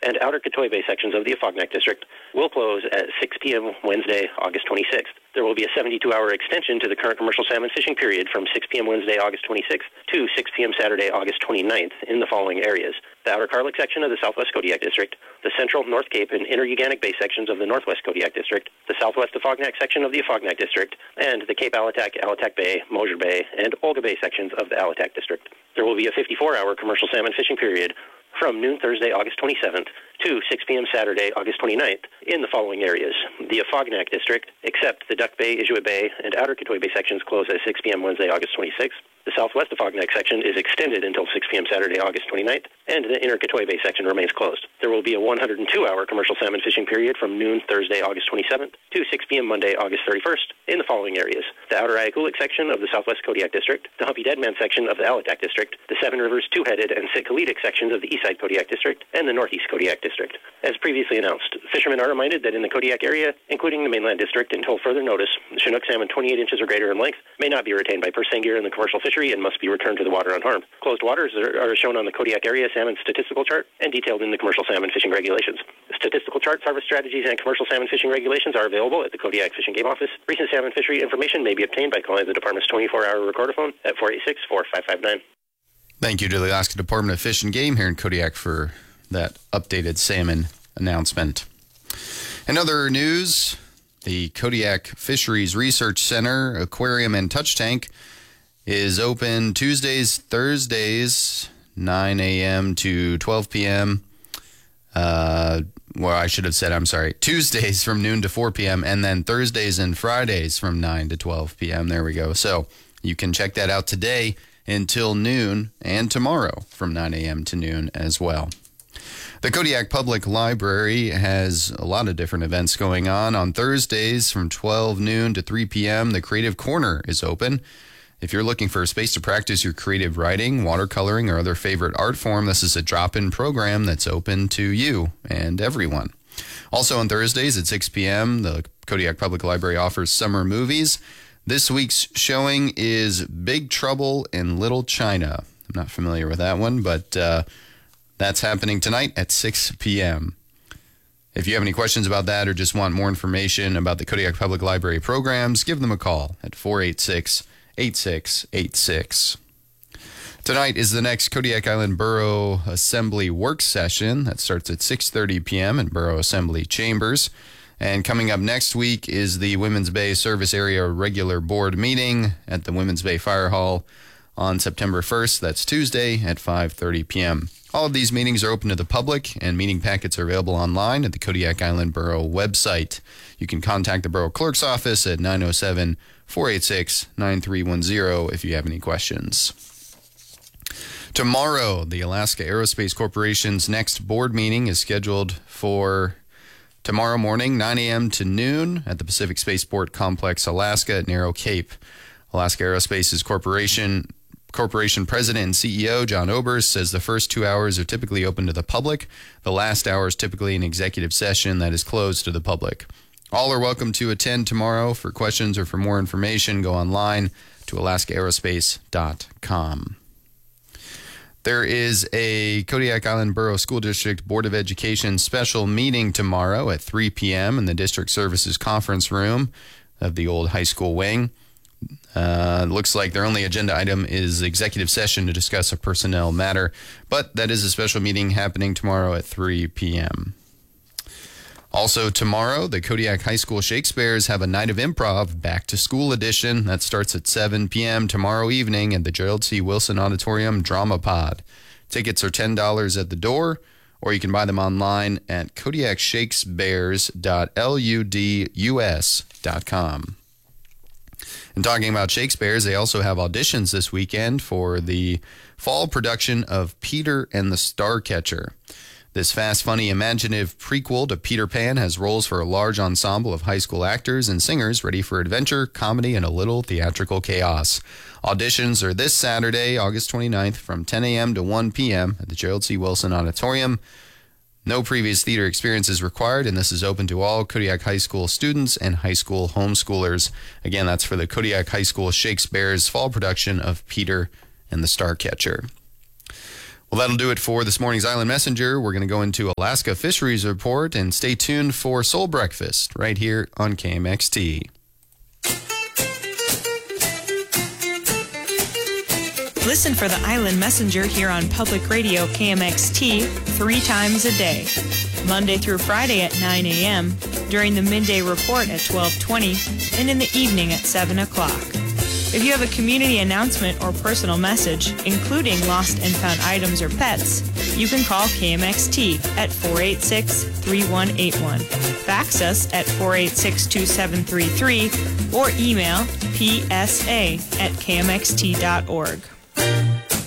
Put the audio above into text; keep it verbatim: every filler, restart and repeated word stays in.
and Outer Cotoy Bay sections of the Afognak District will close at six p.m. Wednesday, August twenty-sixth. There will be a seventy-two hour extension to the current commercial salmon fishing period from six p.m. Wednesday, August twenty-sixth to six p.m. Saturday, August twenty-ninth in the following areas: the Outer Carlick section of the Southwest Kodiak District, the Central, North Cape, and Inner Uganic Bay sections of the Northwest Kodiak District, the Southwest Afognak section of the Afognak District, and the Cape Alatac, Alatac Bay, Mosier Bay, and Olga Bay sections of the Alatac District. There will be a fifty-four hour commercial salmon fishing period from noon Thursday, August twenty-seventh to six p.m. Saturday, August twenty-ninth in the following areas: the Afognak District, except the Duck Bay, Inuit Bay, and Outer Cotoy Bay sections close at six p.m. Wednesday, August twenty-sixth. The Southwest Afognak section is extended until six p.m. Saturday, August twenty-ninth, and the Inner Cotoy Bay section remains closed. There will be a one hundred two hour commercial salmon fishing period from noon Thursday, August twenty-seventh to six p.m. Monday, August thirty-first in the following areas: the Outer Iakulik section of the Southwest Kodiak District, the Humpy Deadman section of the Alatac District, the Seven Rivers, Two-Headed, and Sitkalitic sections of the Eastside Kodiak District, and the Northeast Kodiak District. As previously announced, fishermen are reminded that in the Kodiak area, including the mainland district, until further notice, Chinook salmon twenty-eight inches or greater in length may not be retained by purse seine gear in the commercial fishery and must be returned to the water unharmed. Closed waters are, are shown on the Kodiak area salmon statistical chart and detailed in the commercial salmon fishing regulations. The statistical charts, harvest strategies, and commercial salmon fishing regulations are available at the Kodiak Fish and Game Office. Recent salmon fishery information may be obtained by calling the department's twenty-four hour recorder phone at four eight six, four five five nine. Thank you to the Alaska Department of Fish and Game here in Kodiak for that updated salmon announcement. In other news, the Kodiak Fisheries Research Center Aquarium and Touch Tank is open Tuesdays, Thursdays, nine a.m. to twelve p.m. Uh, well, I should have said, I'm sorry, Tuesdays from noon to four p.m. and then Thursdays and Fridays from nine to twelve p.m. There we go. So you can check that out today until noon and tomorrow from nine a.m. to noon as well. The Kodiak Public Library has a lot of different events going on. On Thursdays from twelve noon to three p.m., the Creative Corner is open. If you're looking for a space to practice your creative writing, watercoloring, or other favorite art form, this is a drop-in program that's open to you and everyone. Also on Thursdays at six p.m., the Kodiak Public Library offers summer movies. This week's showing is Big Trouble in Little China. I'm not familiar with that one, but uh, that's happening tonight at six p.m. If you have any questions about that or just want more information about the Kodiak Public Library programs, give them a call at four eight six, eight six eight six. Tonight is the next Kodiak Island Borough Assembly work session that starts at six thirty p.m. in Borough Assembly Chambers. And coming up next week is the Women's Bay Service Area Regular Board meeting at the Women's Bay Fire Hall on September first. That's Tuesday at five thirty p.m. All of these meetings are open to the public, and meeting packets are available online at the Kodiak Island Borough website. You can contact the Borough Clerk's office at nine oh seven, four eight six, nine three one zero if you have any questions. Tomorrow, the Alaska Aerospace Corporation's next board meeting is scheduled for tomorrow morning, nine a.m. to noon at the Pacific Spaceport Complex, Alaska at Narrow Cape. Alaska Aerospace's corporation Corporation President and C E O John Oberst says the first two hours are typically open to the public. The last hour is typically an executive session that is closed to the public. All are welcome to attend tomorrow. For questions or for more information, go online to alaska aerospace dot com. There is a Kodiak Island Borough School District Board of Education special meeting tomorrow at three p.m. in the District Services Conference Room of the old high school wing. Uh, looks like their only agenda item is executive session to discuss a personnel matter, but that is a special meeting happening tomorrow at three p.m. Also tomorrow, the Kodiak High School Shakespeares have a night of improv back to school edition that starts at seven p.m. tomorrow evening at the Gerald C. Wilson Auditorium Drama Pod. Tickets are ten dollars at the door, or you can buy them online at kodiak shakespeares dot ludus dot com. And talking about Shakespeare's, they also have auditions this weekend for the fall production of Peter and the Starcatcher. This fast, funny, imaginative prequel to Peter Pan has roles for a large ensemble of high school actors and singers ready for adventure, comedy, and a little theatrical chaos. Auditions are this Saturday, August twenty-ninth, from ten a.m. to one p.m. at the Gerald C. Wilson Auditorium. No previous theater experience is required, and this is open to all Kodiak High School students and high school homeschoolers. Again, that's for the Kodiak High School Shakespeare's fall production of Peter and the Starcatcher. Well, that'll do it for this morning's Island Messenger. We're going to go into Alaska Fisheries Report and stay tuned for Soul Breakfast right here on K M X T. Listen for the Island Messenger here on Public Radio K M X T three times a day, Monday through Friday at nine a.m., during the midday report at twelve twenty, and in the evening at seven o'clock. If you have a community announcement or personal message, including lost and found items or pets, you can call K M X T at four eight six, three one eight one, fax us at four eight six, two seven three three, or email p s a at k m x t dot org.